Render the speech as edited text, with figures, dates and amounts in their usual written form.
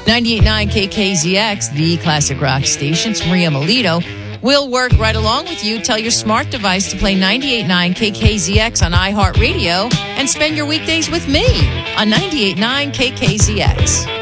98.9 KKZX, the classic rock station. It's Maria Molito. We'll work right along with you. Tell your smart device to play 98.9 KKZX on iHeartRadio and spend your weekdays with me on 98.9 KKZX.